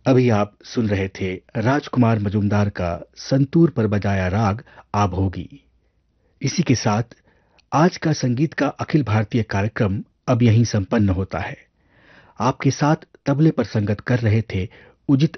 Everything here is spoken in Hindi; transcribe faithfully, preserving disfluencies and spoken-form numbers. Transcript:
अभी आप सुन रहे थे राजकुमार मजूमदार का संतूर पर बजाया राग आभोगी। इसी के साथ आज का संगीत का अखिल भारतीय कार्यक्रम अब यहीं संपन्न होता है। आपके साथ तबले पर संगत कर रहे थे उदित